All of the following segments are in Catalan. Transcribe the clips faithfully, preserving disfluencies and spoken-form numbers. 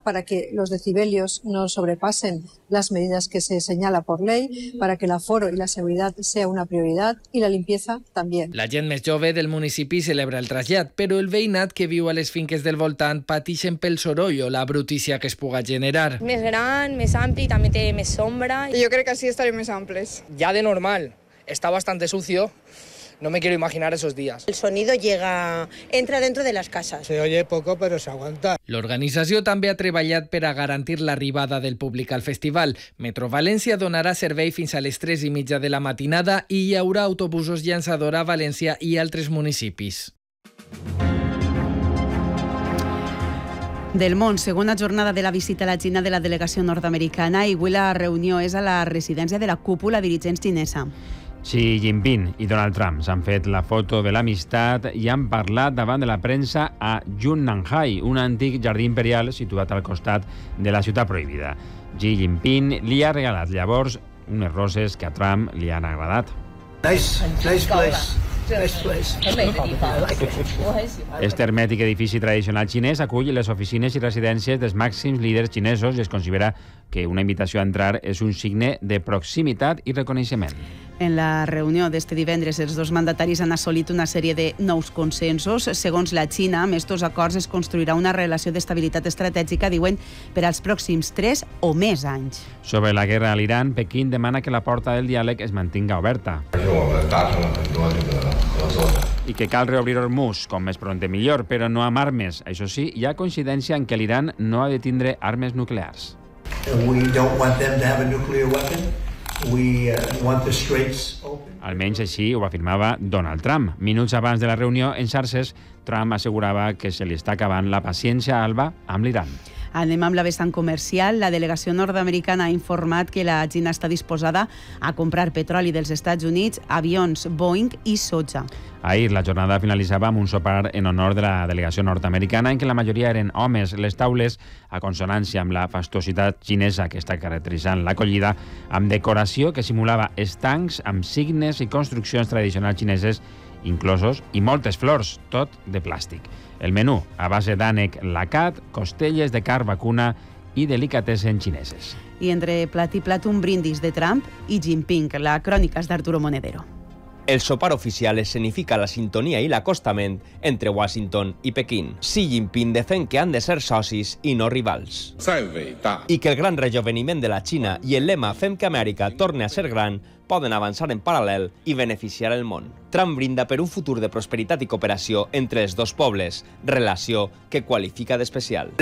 para que los decibelios no sobrepasen las medidas que se señala por ley, para que el aforo y la seguridad sea una prioridad y la limpieza también. La gent més jove del municipi celebra el trasllat, però el veïnat que viu a les finques del voltant pateixen pel soroll o la brutícia que es puga generar. Més gran, més ampli, també té més sombra. Yo creo que así estaré más amples. Ya de normal, está bastante sucio. No me quiero imaginar esos días. El sonido llega, entra dentro de las casas. Se oye poco, pero se aguanta. L'organització també ha treballat per a garantir l'arribada del públic al festival. Metro València donarà servei fins a les tres i mitja de la matinada i hi haurà autobusos llançadora a València i altres municipis. Del món, segona jornada de la visita a la Xina de la delegació nord-americana i avui la reunió és a la residència de la cúpula dirigent xinesa. Xi Jinping i Donald Trump s'han fet la foto de l'amistat i han parlat davant de la premsa a Yunnan-hai, un antic jardí imperial situat al costat de la ciutat prohibida. Xi Jinping li ha regalat llavors unes roses que a Trump li han agradat. Nice, nice place. Nice place. Este hermètic edifici tradicional xinès acull les oficines i residències dels màxims líders xinesos i es considera que una invitació a entrar és un signe de proximitat i reconeixement. En la reunió d'este divendres, els dos mandataris han assolit una sèrie de nous consensos. Segons la Xina, amb estos acords es construirà una relació d'estabilitat estratègica, diuen, per als pròxims tres o més anys. Sobre la guerra a l'Iran, Pequín demana que la porta del diàleg es mantinga oberta. I que cal reobrir Hormuz, com més pront millor, però no amb armes. Això sí, hi ha coincidència en que l'Iran no ha de tindre armes nuclears. We don't want them to have a nuclear weapon. We uh, want the straits open. Almenys així ho afirmava Donald Trump. Minuts abans de la reunió, en xarxes, Trump assegurava que se li està acabant la paciència a Alba amb l'Iran. Anem amb la vessant comercial. La delegació nord-americana ha informat que la Xina està disposada a comprar petroli dels Estats Units, avions Boeing i soja. Ahir la jornada finalitzava amb un sopar en honor de la delegació nord-americana en què la majoria eren homes. Les taules, a consonància amb la fastuositat xinesa que està caracteritzant l'acollida, amb decoració que simulava estancs amb signes i construccions tradicionals xineses inclosos i moltes flors, tot de plàstic. El menú, a base d'ànec lacat, costelles de carn vacuna i delicatessen xineses. I entre plat i plat un brindis de Trump i Jinping. La crònica és d'Arturo Monedero. El sopar oficial escenifica la sintonia i l'acostament entre Washington i Pequín. Xi Jinping defèn que han de ser socis i no rivals. I que el gran rejoveniment de la Xina i el lema Fem que Amèrica torni a ser gran poden avançar en paral·lel i beneficiar el món. Trump brinda per un futur de prosperitat i cooperació entre els dos pobles, relació que qualifica d'especial.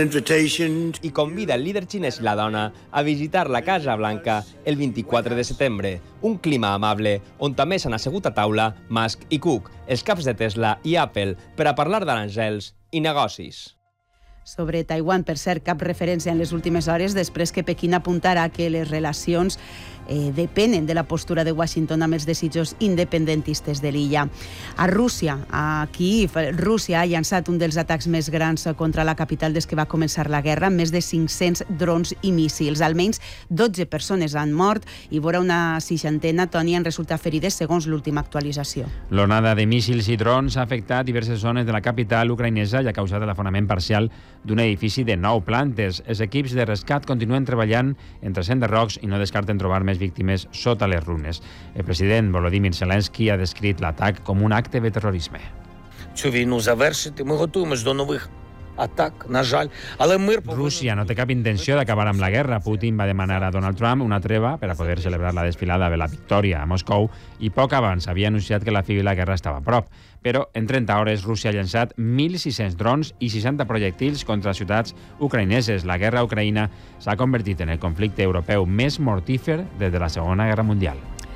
I convida el líder xinès i la dona a visitar la Casa Blanca el vint-i-quatre de setembre, un clima amable on també s'han assegut a taula Musk i Cook, els caps de Tesla i Apple, per a parlar d'aranzels i negocis. Sobre Taiwan, per cert, cap referència en les últimes hores, després que Pequín apuntarà que les relacions eh, depenen de la postura de Washington amb els desitjos independentistes de l'illa. A Rússia, a Kíiv, Rússia ha llançat un dels atacs més grans contra la capital des que va començar la guerra, amb més de cinc-cents drons i míssils. Almenys dotze persones han mort i vora una seixantena, Toni, han resultat ferides segons l'última actualització. L'onada de míssils i drons ha afectat diverses zones de la capital ucraïnesa i ha causat l'afonament parcial d'un edifici de nou plantes. Els equips de rescat continuen treballant en tres-cents rocs i no descarten trobar més víctimes sota les runes. El president Volodymyr Zelensky ha descrit l'atac com un acte de terrorisme. Цю війну завершити. Ми готуємось до нових атак, на жаль. Але мир... Rússia no té cap intenció d'acabar amb la guerra. Putin va demanar a Donald Trump una treva per a poder celebrar la desfilada de la victòria a Moscou i poc abans havia anunciat que la fi de la guerra estava a prop. Però en trenta hores Rússia ha llançat mil sis-cents drons i seixanta projectils contra ciutats ucraïneses. La guerra a Ucraïna s'ha convertit en el conflicte europeu més mortífer des de la Segona Guerra Mundial.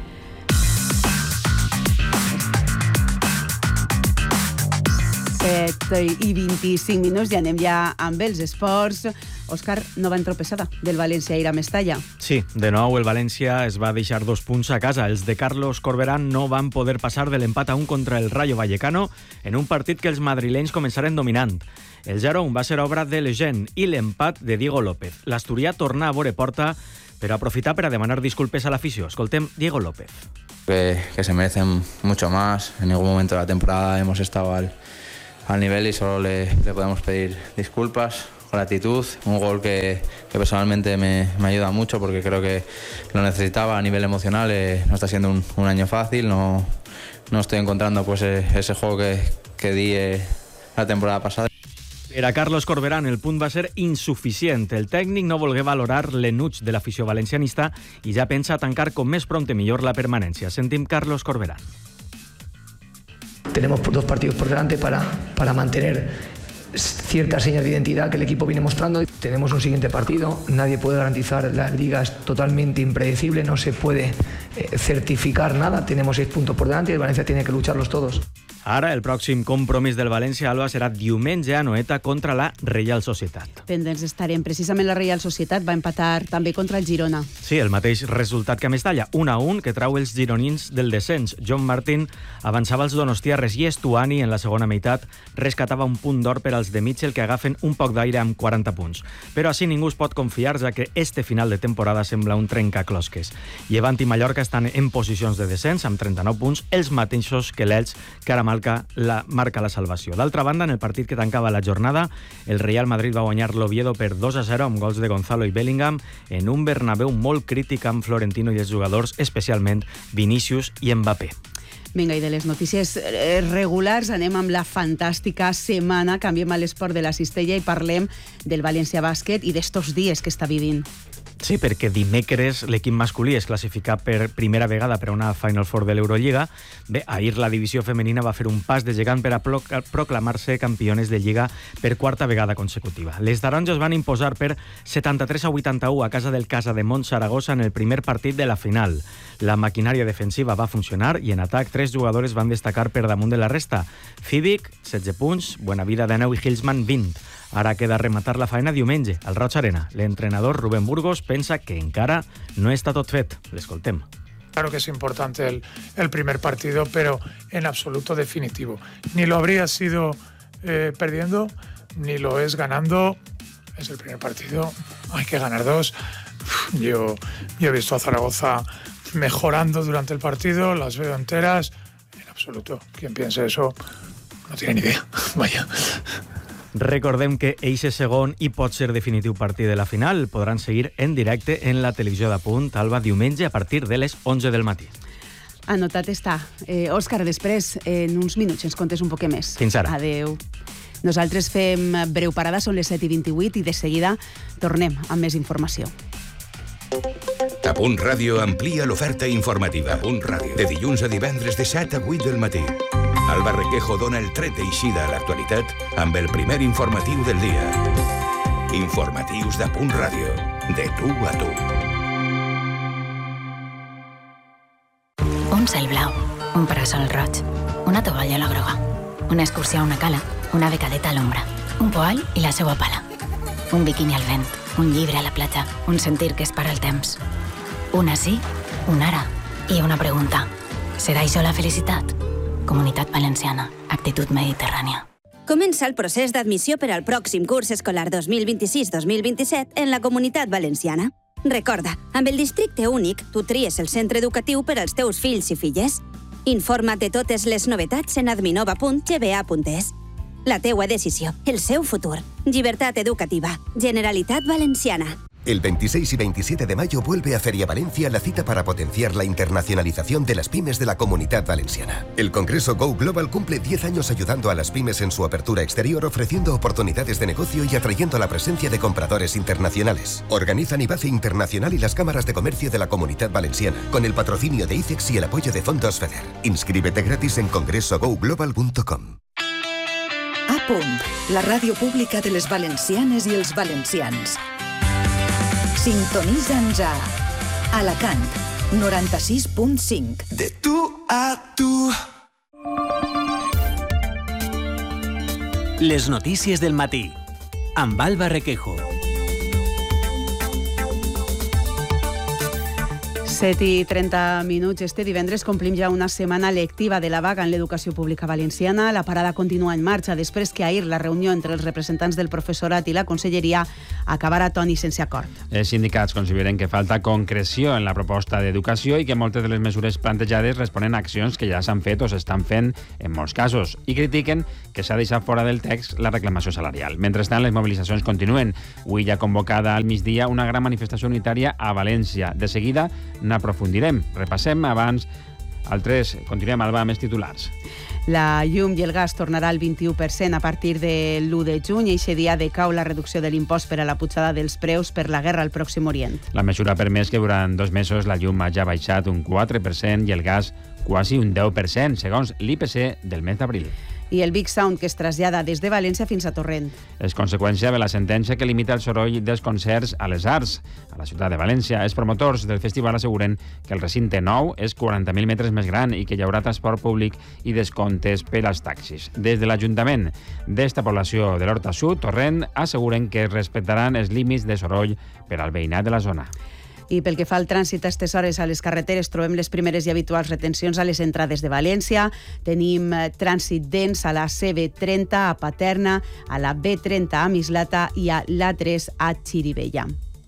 set i vint-i-cinc minuts i anem ja amb els esports. Òscar, nova entropeçada del València ahir a Mestalla. Sí, de nou el València es va deixar dos punts a casa. Els de Carlos Corberán no van poder passar de l'empat a un contra el Rayo Vallecano en un partit que els madrilenys començaren dominant. El zero a un va ser obra de Lejeune i l'empat de Diego López. L'asturià torna a vore porta per aprofitar per a demanar disculpes a l'afició. Escoltem Diego López. Que, que se merecen mucho más. En ningún momento de la temporada hemos estado al... al nivel y solo le, le podemos pedir disculpas con la actitud, un gol que, que personalmente me, me ayuda mucho porque creo que lo necesitaba a nivel emocional. Eh, no está siendo un, un año fácil, no, no estoy encontrando pues eh, ese juego que, que di eh, la temporada pasada. Per a Carlos Corberán el punt va ser insuficient. El tècnic no volgué valorar l'enuig de l'afició valencianista i ja pensa tancar com més prompte millor la permanència. Sentim Carlos Corberán. Tenemos dos partidos por delante para, para mantener ciertas señas de identidad que el equipo viene mostrando. Tenemos un siguiente partido, nadie puede garantizar, la liga es totalmente impredecible, no se puede eh, certificar nada, tenemos seis puntos por delante y el Valencia tiene que lucharlos todos. Ara, el pròxim compromís del València, Alba, serà diumenge a Anoeta contra la Reial Societat. Pendents estarem. Precisament la Reial Societat va empatar també contra el Girona. Sí, el mateix resultat que a Mestalla, un a un, que trau els gironins del descens. John Martin avançava els donostiarres i Estuani en la segona meitat rescatava un punt d'or per als de Mitchell, que agafen un poc d'aire amb quaranta punts. Però així ningú es pot confiar, ja que este final de temporada sembla un trencaclosques. Llevant i Mallorca estan en posicions de descens amb trenta-nou punts, els mateixos que l'Elx, que ara marca la, marca la salvació. D'altra banda, en el partit que tancava la jornada, el Real Madrid va guanyar l'Oviedo per dos a zero amb gols de Gonzalo i Bellingham en un Bernabéu molt crític amb Florentino i els jugadors, especialment Vinícius i Mbappé. Vinga, i de les notícies regulars anem amb la fantàstica setmana. Canviem a l'esport de la cistella i parlem del València Bàsquet i d'estos dies que està vivint. Sí, perquè dimecres l'equip masculí es classifica per primera vegada per a una Final Four de l'Eurolliga. Bé, ahir la divisió femenina va fer un pas de gegant per a proclamar-se campiones de Lliga per quarta vegada consecutiva. Les taronges van imposar per setanta-tres a vuitanta-u a casa del Casademont Saragossa en el primer partit de la final. La maquinària defensiva va funcionar i en atac tres jugadores van destacar per damunt de la resta. Fibic, setze punts, Buenavida de nou i Hillsman, vint. Ara queda rematar la faena diumenge al Roig Arena. L'entrenador Rubén Burgos pensa que encara no està tot fet. L'escoltem. Claro que es importante el, el primer partido, pero en absoluto definitivo. Ni lo habría sido eh, perdiendo, ni lo es ganando. Es el primer partido, hay que ganar dos. Yo, yo he visto a Zaragoza mejorando durante el partido, las veo enteras. En absoluto, quien piense eso no tiene ni idea. Vaya. Recordem que eixe segon i pot ser definitiu partit de la final podran seguir en directe en la televisió d'Apunt, Alba, diumenge a partir de les onze del matí. Anotat està. Eh, Òscar, després, en uns minuts, ens contes un poc més. Fins ara. Adeu. Nosaltres fem breu parada, són les set i vint-i-vuit, i de seguida tornem amb més informació. Apunt Ràdio amplia l'oferta informativa. Apunt Ràdio, de dilluns a divendres de set a vuit del matí. Alba Requejo dona el tret d'eixida a l'actualitat amb el primer informatiu del dia. Informatius d'Apunt Ràdio, de tu a tu. Un cel blau, un parasol roig, una tovallola groga, una excursió a una cala, una becadeta a l'ombra, un poal i la seua pala, un biquini al vent, un llibre a la platja, un sentir que es para el temps. Una sí, una ara i una pregunta. Serà això la felicitat? Comunitat Valenciana, actitud mediterrània. Comença el procés d'admissió per al pròxim curs escolar dos mil vint-i-sis dos mil vint-i-set en la Comunitat Valenciana. Recorda, amb el districte únic, tu tries el centre educatiu per als teus fills i filles. Informa't de totes les novetats en adminova punt g b a punt es. La teua decisió, el seu futur. Llibertat educativa. Generalitat Valenciana. El veintiséis y veintisiete de mayo vuelve a Feria Valencia la cita para potenciar la internacionalización de las pymes de la Comunidad Valenciana. El Congreso Go Global cumple diez años ayudando a las pymes en su apertura exterior, ofreciendo oportunidades de negocio y atrayendo la presencia de compradores internacionales. Organizan IBACE Internacional y las cámaras de comercio de la Comunidad Valenciana, con el patrocinio de ICEX y el apoyo de Fondos FEDER. Inscríbete gratis en congreso go global punto com. A punt, la ràdio pública de les valencianes i els valencians. Sintonitza'ns a Alacant, noranta-sis punt cinc. De tu a tu. Les notícies del matí, amb Alba Requejo. set i trenta minuts. Este divendres complim ja una setmana lectiva de la vaga en l'educació pública valenciana. La parada continua en marxa després que ahir la reunió entre els representants del professorat i la conselleria acabara a toni sense acord. Els sindicats consideren que falta concreció en la proposta d'educació i que moltes de les mesures plantejades responen a accions que ja s'han fet o s'estan fent en molts casos i critiquen que s'ha deixat fora del text la reclamació salarial. Mentrestant, les mobilitzacions continuen. Avui ja convocada al migdia una gran manifestació unitària a València. De seguida n'aprofundirem. Repassem abans altres. Continuem, Alba, amb els titulars. La llum i el gas tornarà al vint-i-u per cent a partir de l'u de juny i aquest dia decau la reducció de l'impost per a la pujada dels preus per la guerra al Pròxim Orient. La mesura ha permès que durant dos mesos la llum hagi baixat un quatre per cent i el gas quasi un deu per cent, segons l'I P C del mes d'abril. I el Big Sound, que es trasllada des de València fins a Torrent. És conseqüència de la sentència que limita el soroll dels concerts a les arts. A la ciutat de València, els promotors del festival asseguren que el recinte nou és quaranta mil metres més gran i que hi haurà transport públic i descomptes per als taxis. Des de l'Ajuntament d'esta població de l'Horta Sud, Torrent, asseguren que respectaran els límits de soroll per al veïnat de la zona. I pel que fa al trànsit a aquestes hores a les carreteres, trobem les primeres i habituals retencions a les entrades de València. Tenim trànsit dens a la C B trenta a Paterna, a la B trenta a Mislata i a l'A tres a Xirivella.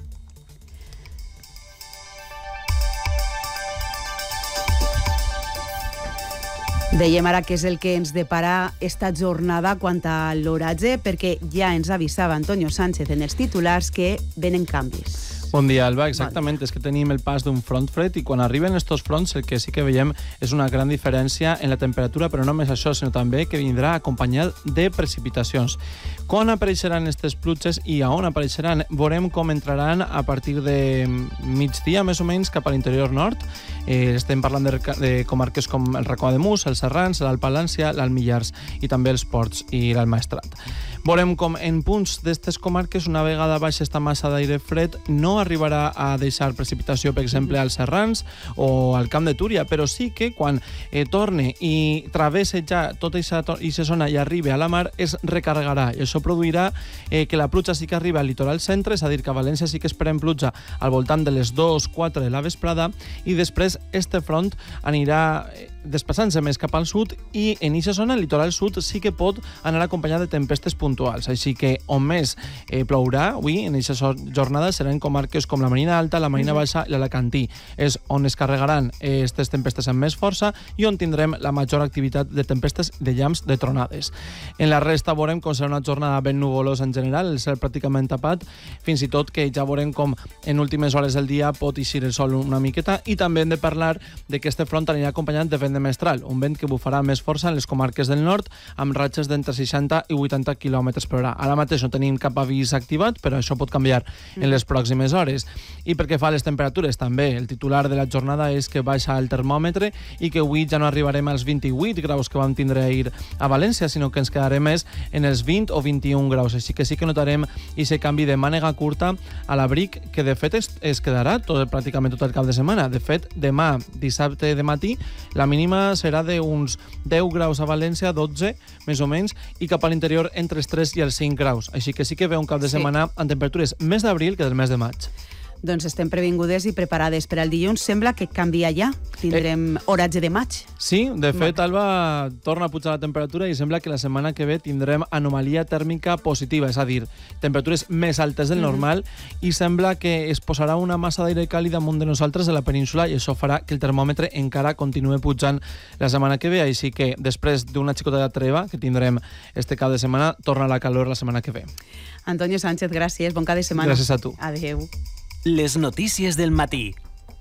Dèiem ara que és el que ens depara esta jornada quant a l'oratge, perquè ja ens avisava Antonio Sánchez en els titulars que venen canvis. Bon dia, Alba. Exactament, és que tenim el pas d'un front fred i quan arriben estos fronts el que sí que veiem és una gran diferència en la temperatura, però no només això, sinó també que vindrà acompanyat de precipitacions. Quan apareixeran aquestes pluges i a on apareixeran? Veurem com entraran a partir de migdia, més o menys, cap a l'interior nord. Eh, estem parlant de, de comarques com el Racó de Mus, els Serrans, l'Alt Palància, l'Alt Millars i també els Ports i l'Alt Maestrat. Veurem com en punts d'aquestes comarques, una vegada baixa esta massa d'aire fred, no arribarà a deixar precipitació, per exemple, als Serrans o al Camp de Túria, però sí que quan eh, torne i travesse ja tota aquesta zona i arribi a la mar, es recarregarà. I això produirà eh, que la pluja sí que arriba al litoral centre, és a dir, que a València sí que esperem pluja al voltant de les dues quatre de la vesprada i després este front anirà desplaçant-se més cap al sud i en aquesta zona, el litoral sud, sí que pot anar acompanyat de tempestes puntuals. Així que on més eh, plourà avui en aquesta jornada seran comarques com la Marina Alta, la Marina Baixa i l'Alacantí. És on es carregaran aquestes tempestes amb més força i on tindrem la major activitat de tempestes de llamps de tronades. En la resta veurem com serà una jornada ben nuvolosa en general, el cel pràcticament tapat, fins i tot que ja veurem com en últimes hores del dia pot eixir el sol una miqueta i també hem de parlar de que este front anirà acompanyat de vent de mestral, un vent que bufarà més força en les comarques del nord amb ratxes d'entre seixanta i vuitanta quilòmetres per hora. Ara mateix no tenim cap avís activat, però això pot canviar en les pròximes hores. I pel que fa a les temperatures, també el titular de la jornada és que baixa el termòmetre i que avui ja no arribarem als vint-i-vuit graus que vam tindre ahir a València, sinó que ens quedarem més en els vint o vint-i-un graus. Així que sí que notarem aquest canvi de mànega curta a l'abric, que de fet es, es quedarà tot, pràcticament tot el cap de setmana. De fet, demà, dissabte de matí, la mínima serà d'uns deu graus a València, dotze més o menys, i cap a l'interior entre els tres i els cinc graus. Així que sí que ve un cap de setmana sí. amb temperatures més d'abril que del mes de maig. Doncs estem previngudes i preparades per al dilluns. Sembla que canvia ja. Tindrem eh, oratge de maig. Sí, de fet, Alba, torna a pujar la temperatura i sembla que la setmana que ve tindrem anomalia tèrmica positiva, és a dir, temperatures més altes del normal mm-hmm. i sembla que es posarà una massa d'aire càlid damunt de nosaltres a la península i això farà que el termòmetre encara continue pujant la setmana que ve. Així que després d'una xicota de treva que tindrem este cap de setmana, torna la calor la setmana que ve. Antonio Sánchez, gràcies. Bon cap de setmana. Gràcies a tu. Adéu. Les notícies del matí.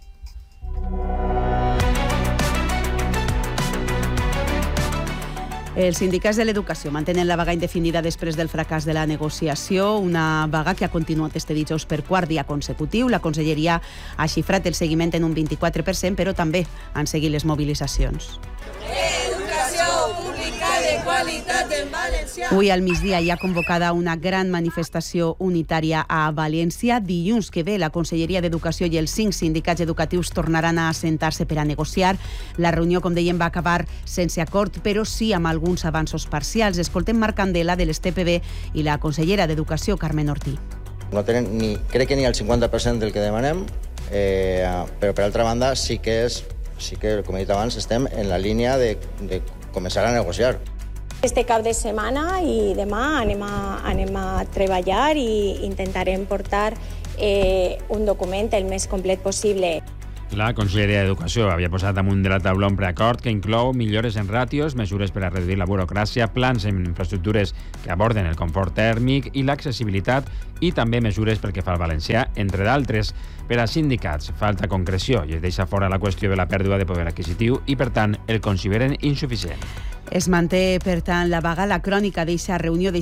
Els sindicats de l'educació mantenen la vaga indefinida després del fracàs de la negociació, una vaga que ha continuat este dijous per quart dia consecutiu. La conselleria ha xifrat el seguiment en un vint-i-quatre per cent, però també han seguit les mobilitzacions. Educació pública de qualitat en València. Avui al migdia hi ha convocada una gran manifestació unitària a València. Dilluns que ve la Conselleria d'Educació i els cinc sindicats educatius tornaran a assentar-se per a negociar. La reunió, com dèiem, va acabar sense acord, però sí amb alguns avanços parcials. Escoltem Marc Candela de les T P B i la consellera d'Educació, Carmen Ortí. No tenen ni, crec que ni el cinquanta per cent del que demanem, Eh, però, per altra banda, sí que és, sí que, com he dit abans, estem en la línia de, de començar a negociar. Este cap de setmana i demà anem a, anem a treballar i intentarem portar eh, un document el més complet possible. La Conselleria d'Educació havia posat damunt de la taula un preacord que inclou millores en ràtios, mesures per a reduir la burocràcia, plans en infraestructures que aborden el confort tèrmic i l'accessibilitat i també mesures pel que fa al valencià, entre d'altres. Per a sindicats falta concreció i es deixa fora la qüestió de la pèrdua de poder adquisitiu i, per tant, el consideren insuficient. Es manté, per tant, la vaga. La crònica d'eixa reunió de